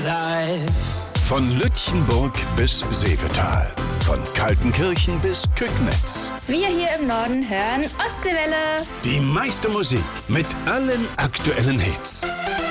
life. Von Lütchenburg bis Seevetal. Von Kaltenkirchen bis Kücknitz. Wir hier im Norden hören Ostseewelle. Die meiste Musik mit allen aktuellen Hits.